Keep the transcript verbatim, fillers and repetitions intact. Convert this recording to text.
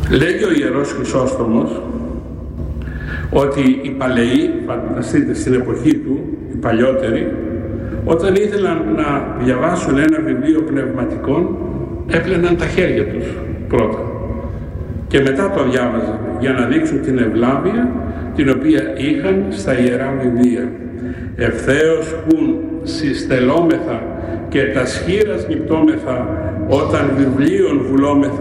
Λέγει ο Ιερός Χρυσόστομος ότι οι παλαιοί, φανταστείτε στην εποχή του, οι παλιότεροι, όταν ήθελαν να διαβάσουν ένα βιβλίο πνευματικών, έπλαιναν τα χέρια τους πρώτα και μετά το διάβαζαν για να δείξουν την ευλάβεια την οποία είχαν στα Ιερά Βιβλία. Ευθέως κουν συστελόμεθα και τα σχήρας νυπτόμεθα όταν βιβλίων βουλόμεθα